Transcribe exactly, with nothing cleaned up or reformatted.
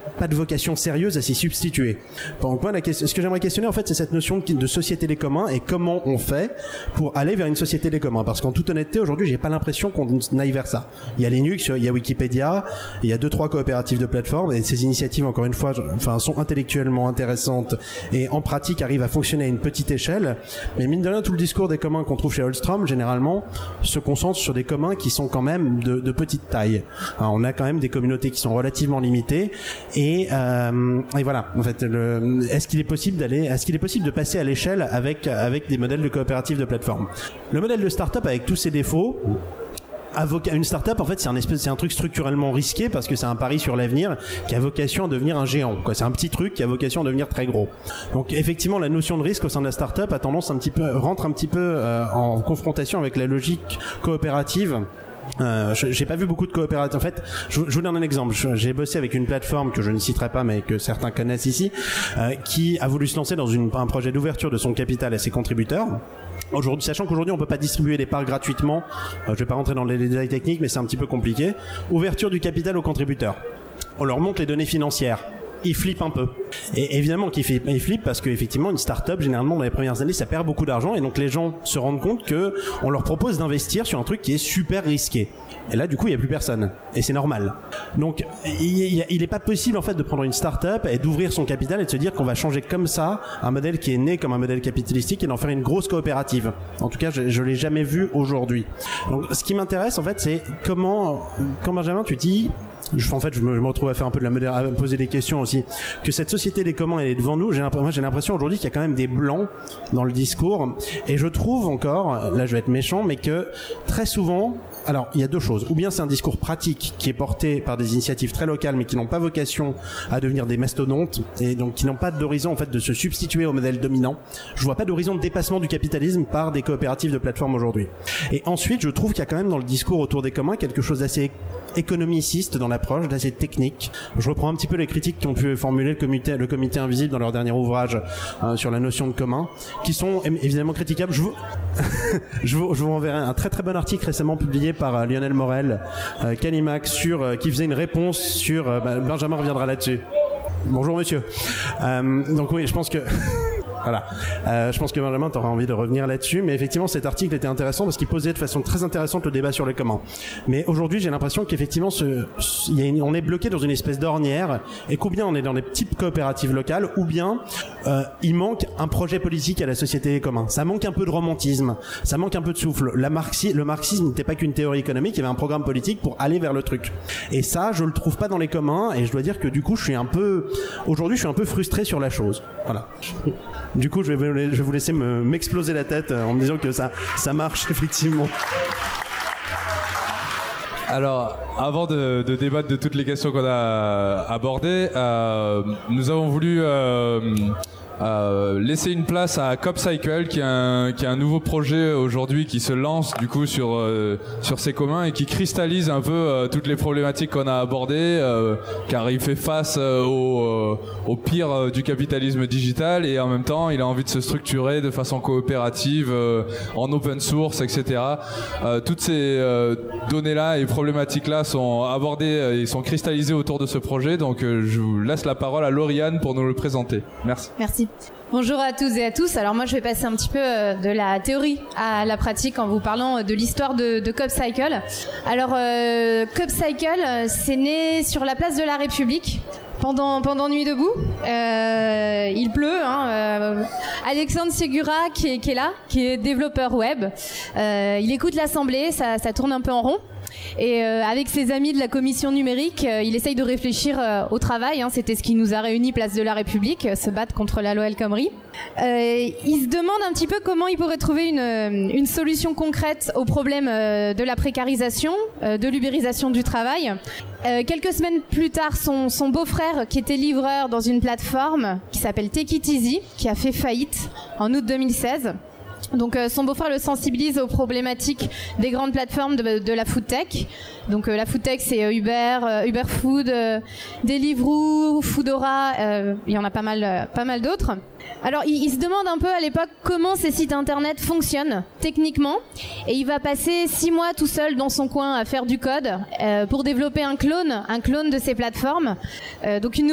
pas de vocation sérieuse à s'y substituer. Donc moi, la question, ce que j'aimerais questionner en fait, c'est cette notion de, de société des communs et comment on fait pour aller vers une société des communs. Parce qu'en toute honnêteté, aujourd'hui, j'ai pas l'impression qu'on aille vers ça. Il y a Linux, il y a Wikipédia, il y a deux trois coopératives de plateformes et ces initiatives, encore une fois, enfin, sont intellectuellement intéressantes et en pratique arrivent à fonctionner à une petite échelle. Mais mine de rien, tout le discours des communs qu'on trouve chez Holstrom, généralement, se concentre sur des communs qui sont quand même de, de petite taille. Alors, on a quand même des communautés qui sont relativement limitées et, euh, et voilà. En fait, le, est-ce qu'il est possible d'aller, est-ce qu'il est possible de passer à l'échelle avec avec des modèles de coopératives de plateforme? Le modèle de start-up avec tous ses défauts. Une start-up, en fait, c'est un espèce, c'est un truc structurellement risqué parce que c'est un pari sur l'avenir qui a vocation à devenir un géant, quoi. C'est un petit truc qui a vocation à devenir très gros. Donc, effectivement, la notion de risque au sein de la start-up a tendance un petit peu, rentre un petit peu euh, en confrontation avec la logique coopérative. Euh, j'ai pas vu beaucoup de coopératives. En fait, je, je vous donne un exemple. J'ai bossé avec une plateforme que je ne citerai pas, mais que certains connaissent ici, euh, qui a voulu se lancer dans une, un projet d'ouverture de son capital à ses contributeurs. Aujourd'hui, sachant qu'aujourd'hui on peut pas distribuer des parts gratuitement, euh, je vais pas rentrer dans les détails techniques, mais c'est un petit peu compliqué. Ouverture du capital aux contributeurs. On leur montre les données financières. Ils flippent un peu. Et évidemment qu'ils flippent, ils flippent parce qu'effectivement une start-up, généralement dans les premières années, ça perd beaucoup d'argent et donc les gens se rendent compte que on leur propose d'investir sur un truc qui est super risqué. Et là, du coup, il n'y a plus personne. Et c'est normal. Donc, il n'est pas possible, en fait, de prendre une start-up et d'ouvrir son capital et de se dire qu'on va changer comme ça un modèle qui est né comme un modèle capitalistique et d'en faire une grosse coopérative. En tout cas, je ne l'ai jamais vu aujourd'hui. Donc, ce qui m'intéresse, en fait, c'est comment, quand Benjamin, tu dis, je, en fait, je me, je me retrouve à faire un peu de la modération, à me poser des questions aussi, que cette société des communs, elle est devant nous. J'ai l'impression, moi, j'ai l'impression aujourd'hui qu'il y a quand même des blancs dans le discours. Et je trouve encore, là, je vais être méchant, mais que très souvent, alors, il y a deux choses. Ou bien c'est un discours pratique qui est porté par des initiatives très locales, mais qui n'ont pas vocation à devenir des mastodontes, et donc qui n'ont pas d'horizon, en fait, de se substituer au modèle dominant. Je vois pas d'horizon de dépassement du capitalisme par des coopératives de plateforme aujourd'hui. Et ensuite, je trouve qu'il y a quand même dans le discours autour des communs quelque chose d'assez économiciste dans l'approche, d'assez technique. Je reprends un petit peu les critiques qu'ont pu formuler le comité, le comité invisible dans leur dernier ouvrage euh, sur la notion de commun, qui sont évidemment critiquables. Je vous, je vous, je vous enverrai un très très bon article récemment publié par euh, Lionel Morel, euh, Calimax, sur euh, qui faisait une réponse sur. Euh, bah, Benjamin reviendra là-dessus. Bonjour monsieur. Euh, donc oui, je pense que. Voilà. Euh, je pense que Benjamin, t'auras envie de revenir là-dessus, mais effectivement, cet article était intéressant parce qu'il posait de façon très intéressante le débat sur les communs. Mais aujourd'hui, j'ai l'impression qu'effectivement, ce, il y a une, on est bloqué dans une espèce d'ornière, et qu'ou bien on est dans des petites coopératives locales, ou bien euh, il manque un projet politique à la société des communs. Ça manque un peu de romantisme, ça manque un peu de souffle. La marxi, le marxisme n'était pas qu'une théorie économique, il y avait un programme politique pour aller vers le truc. Et ça, je le trouve pas dans les communs, et je dois dire que du coup, je suis un peu, aujourd'hui, je suis un peu frustré sur la chose. Voilà. Du coup, je vais, je vais vous laisser me, m'exploser la tête en me disant que ça, ça marche effectivement. Alors, avant de, de débattre de toutes les questions qu'on a abordées, euh, nous avons voulu euh, euh, laisser une place à CoopCycle, qui est un, qui est un nouveau projet aujourd'hui qui se lance du coup sur euh, sur ces communs et qui cristallise un peu euh, toutes les problématiques qu'on a abordées, euh, car il fait face euh, au, euh, au pire euh, du capitalisme digital et en même temps il a envie de se structurer de façon coopérative, euh, en open source, et cetera. Euh, toutes ces euh, données-là et problématiques-là sont abordées et sont cristallisées autour de ce projet. Donc euh, je vous laisse la parole à Lauriane pour nous le présenter. Merci. Merci. Bonjour à tous et à tous. Alors moi je vais passer un petit peu de la théorie à la pratique en vous parlant de l'histoire de, de CoopCycle. Alors euh, CoopCycle, c'est né sur la place de la République. Pendant, pendant Nuit debout, euh, il pleut. Hein, euh, Alexandre Segura qui est, qui est là, qui est développeur web. Euh, il écoute l'assemblée, ça, ça tourne un peu en rond. Et euh, avec ses amis de la commission numérique, euh, il essaye de réfléchir euh, au travail. Hein, c'était ce qui nous a réunis place de la République, euh, se battre contre la loi El Khomri. Euh, il se demande un petit peu comment il pourrait trouver une, une solution concrète au problème euh, de la précarisation, euh, de l'ubérisation du travail. Euh, quelques semaines plus tard, son, son beau-frère, qui était livreur dans une plateforme qui s'appelle Take It Easy, qui a fait faillite en août deux mille seize. Donc euh, son beau-frère le sensibilise aux problématiques des grandes plateformes de, de la food tech. Donc euh, la food tech, c'est euh, Uber, euh, Uber Food, euh, Deliveroo, Foodora, euh, il y en a pas mal, euh, pas mal d'autres. Alors il, il se demande un peu à l'époque comment ces sites internet fonctionnent techniquement, et il va passer six mois tout seul dans son coin à faire du code euh, pour développer un clone, un clone de ces plateformes. Euh, donc une